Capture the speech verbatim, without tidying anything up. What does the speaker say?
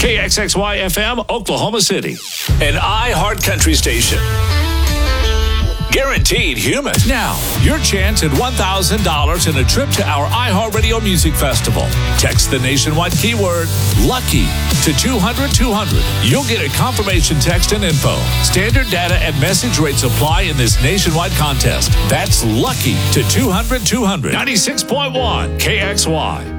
K X X Y F M, Oklahoma City. An iHeart Country station. Guaranteed human. Now, your chance at one thousand dollars and a trip to our iHeartRadio Music Festival. Text the nationwide keyword LUCKY to two hundred two hundred. You'll get a confirmation text and info. Standard data and message rates apply in this nationwide contest. That's LUCKY to two hundred two hundred. ninety-six point one K X Y.